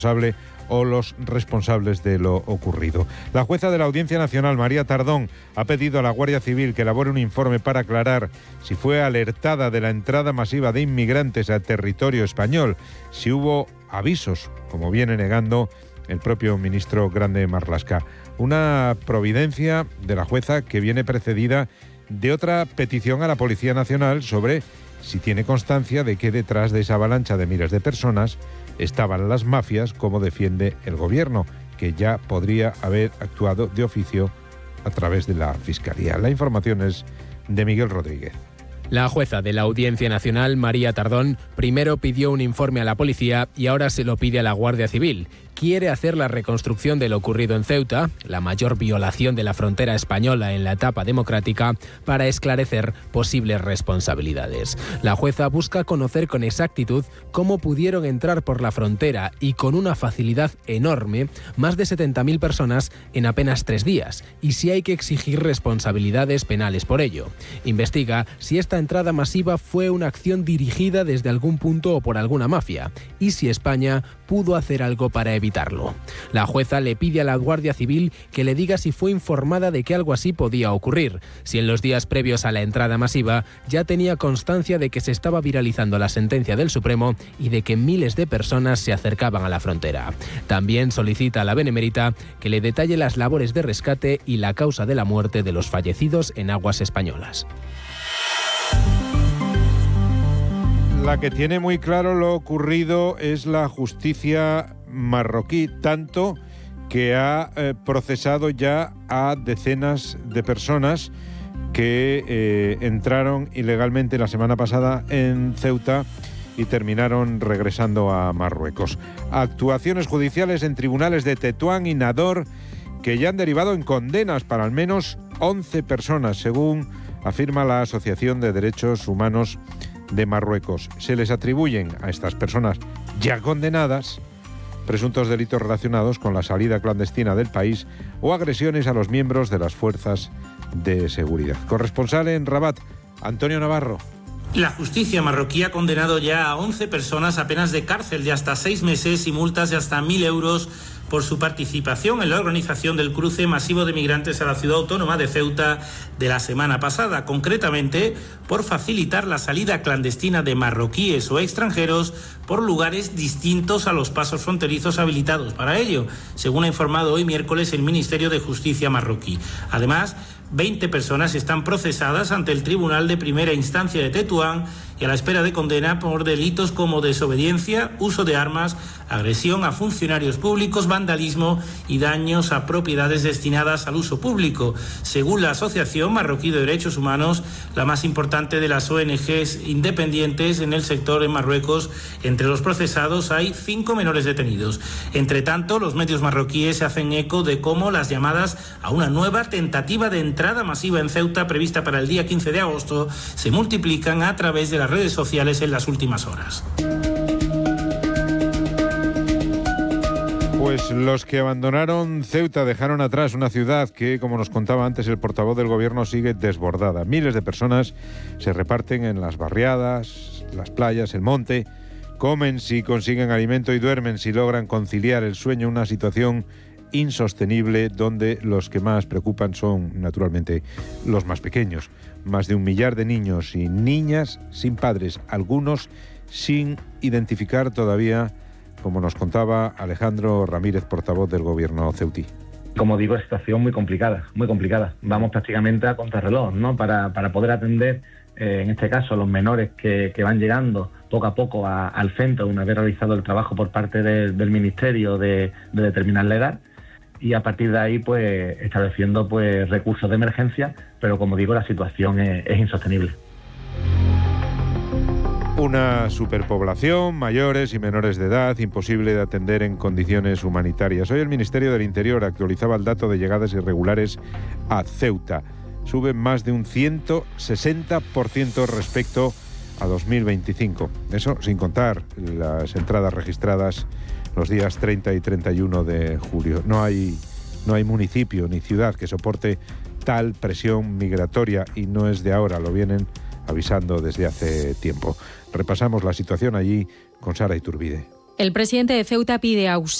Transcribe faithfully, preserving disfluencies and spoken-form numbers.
responsable o los responsables de lo ocurrido. La jueza de la Audiencia Nacional, María Tardón, ha pedido a la Guardia Civil que elabore un informe para aclarar si fue alertada de la entrada masiva de inmigrantes al territorio español, si hubo avisos, como viene negando el propio ministro Grande Marlaska. Una providencia de la jueza que viene precedida de otra petición a la Policía Nacional sobre si tiene constancia de que detrás de esa avalancha de miles de personas estaban las mafias, como defiende el gobierno, que ya podría haber actuado de oficio a través de la Fiscalía. La información es de Miguel Rodríguez. La jueza de la Audiencia Nacional, María Tardón, primero pidió un informe a la policía y ahora se lo pide a la Guardia Civil. Quiere hacer la reconstrucción de lo ocurrido en Ceuta, la mayor violación de la frontera española en la etapa democrática, para esclarecer posibles responsabilidades. La jueza busca conocer con exactitud cómo pudieron entrar por la frontera y con una facilidad enorme más de setenta mil personas en apenas tres días y si hay que exigir responsabilidades penales por ello. Investiga si esta entrada masiva fue una acción dirigida desde algún punto o por alguna mafia y si España pudo hacer algo para evitarlo. La jueza le pide a la Guardia Civil que le diga si fue informada de que algo así podía ocurrir, si en los días previos a la entrada masiva ya tenía constancia de que se estaba viralizando la sentencia del Supremo y de que miles de personas se acercaban a la frontera. También solicita a la Benemérita que le detalle las labores de rescate y la causa de la muerte de los fallecidos en aguas españolas. La que tiene muy claro lo ocurrido es la justicia marroquí, tanto que ha eh, procesado ya a decenas de personas que eh, entraron ilegalmente la semana pasada en Ceuta y terminaron regresando a Marruecos. Actuaciones judiciales en tribunales de Tetuán y Nador que ya han derivado en condenas para al menos once personas, según afirma la Asociación de Derechos Humanos de Marruecos. Se les atribuyen a estas personas ya condenadas presuntos delitos relacionados con la salida clandestina del país o agresiones a los miembros de las fuerzas de seguridad. Corresponsal en Rabat, Antonio Navarro. La justicia marroquí ha condenado ya a once personas a penas de cárcel de hasta seis meses y multas de hasta mil euros por su participación en la organización del cruce masivo de migrantes a la ciudad autónoma de Ceuta de la semana pasada, concretamente por facilitar la salida clandestina de marroquíes o extranjeros por lugares distintos a los pasos fronterizos habilitados para ello, según ha informado hoy miércoles el Ministerio de Justicia marroquí. Además, veinte personas están procesadas ante el Tribunal de Primera Instancia de Tetuán y a la espera de condena por delitos como desobediencia, uso de armas, agresión a funcionarios públicos, vandalismo y daños a propiedades destinadas al uso público. Según la Asociación Marroquí de Derechos Humanos, la más importante de las O N Ges independientes en el sector en Marruecos, entre los procesados hay cinco menores detenidos. Entre tanto, los medios marroquíes se hacen eco de cómo las llamadas a una nueva tentativa de entrada masiva en Ceuta prevista para el día quince de agosto se multiplican a través de las redes sociales en las últimas horas. Pues los que abandonaron Ceuta dejaron atrás una ciudad que, como nos contaba antes el portavoz del gobierno, sigue desbordada. Miles de personas se reparten en las barriadas, las playas, el monte, comen si consiguen alimento y duermen si logran conciliar el sueño, una situación insostenible donde los que más preocupan son, naturalmente, los más pequeños. Más de un millar de niños y niñas sin padres, algunos sin identificar todavía, como nos contaba Alejandro Ramírez, portavoz del gobierno ceutí. Como digo, es situación muy complicada, muy complicada. Vamos prácticamente a contrarreloj, ¿no? Para, para poder atender, eh, en este caso, a los menores que, que van llegando poco a poco a, al centro, una vez realizado el trabajo por parte de, del Ministerio de, de determinar la edad, y a partir de ahí, pues, estableciendo pues recursos de emergencia, pero como digo, la situación es, es insostenible. Una superpoblación, mayores y menores de edad, imposible de atender en condiciones humanitarias. Hoy el Ministerio del Interior actualizaba el dato de llegadas irregulares a Ceuta. Sube más de un ciento sesenta por ciento respecto a dos mil veinticinco. Eso sin contar las entradas registradas los días treinta y treinta y uno de julio. No hay, no hay municipio ni ciudad que soporte tal presión migratoria y no es de ahora, lo vienen avisando desde hace tiempo. Repasamos la situación allí con Sara Iturbide. El presidente de Ceuta pide auxilio